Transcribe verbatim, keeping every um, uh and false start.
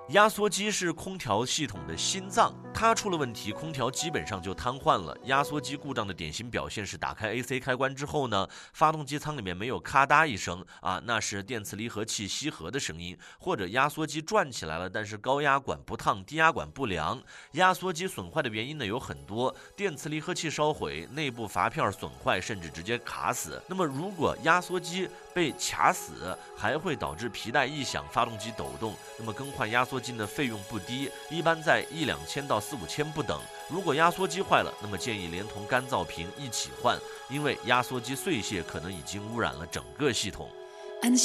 压缩机是空调系统的心脏，它出了问题，空调基本上就瘫痪了。压缩机故障的典型表现是打开 A C 开关之后呢，发动机舱里面没有咔嗒一声啊，那是电磁离合器吸合的声音，或者压缩机转起来了，但是高压管不烫，低压管不良。压缩机损坏的原因呢有很多，电磁离合器烧毁，内部阀片损坏，甚至直接卡死。那么如果压缩机被卡死，还会导致皮带异响，发动机抖动。那么更换压缩机的费用不低，一般在一两千到四五千不等。如果压缩机坏了，那么建议连同干燥瓶一起换，因为压缩机碎屑可能已经污染了整个系统。